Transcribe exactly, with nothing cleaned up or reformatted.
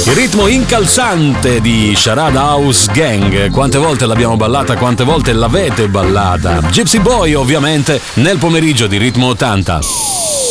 Il ritmo incalzante di Sharada House Gang. Quante volte l'abbiamo ballata, quante volte l'avete ballata. Gypsy Boy, ovviamente, nel pomeriggio di Ritmo ottanta.